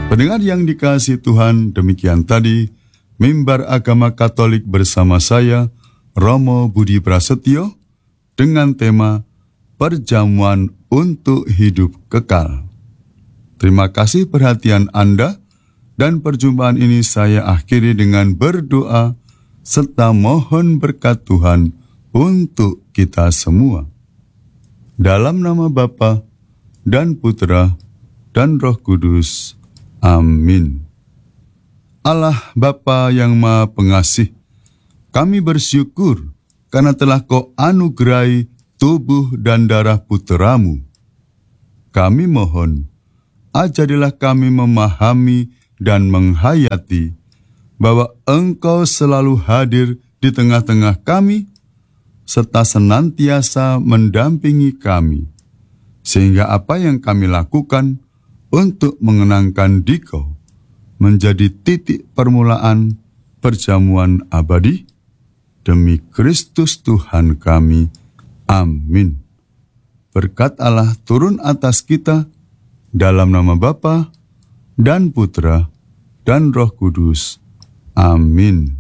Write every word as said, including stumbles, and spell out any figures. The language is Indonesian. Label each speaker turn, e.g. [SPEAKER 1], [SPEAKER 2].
[SPEAKER 1] Pendengar yang dikasihi Tuhan, demikian tadi Mimbar Agama Katolik bersama saya, Romo Budi Prasetyo, dengan tema Perjamuan untuk Hidup Kekal. Terima kasih perhatian Anda, dan perjumpaan ini saya akhiri dengan berdoa serta mohon berkat Tuhan untuk kita semua. Dalam nama Bapa dan Putra dan Roh Kudus. Amin. Allah Bapa yang Maha Pengasih, kami bersyukur karena telah Kau anugerahi tubuh dan darah Putramu. Kami mohon, ajarilah kami memahami dan menghayati bahwa Engkau selalu hadir di tengah-tengah kami, serta senantiasa mendampingi kami, sehingga apa yang kami lakukan untuk mengenangkan Dikau menjadi titik permulaan perjamuan abadi demi Kristus Tuhan kami. Amin. Berkat Allah turun atas kita dalam nama Bapa dan Putra dan Roh Kudus. Amin.